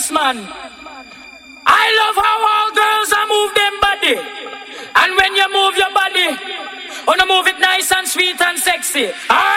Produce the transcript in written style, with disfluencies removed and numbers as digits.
Yes, man. I love how all girls are move them body. And when you move your body, wanna move it nice and sweet and sexy.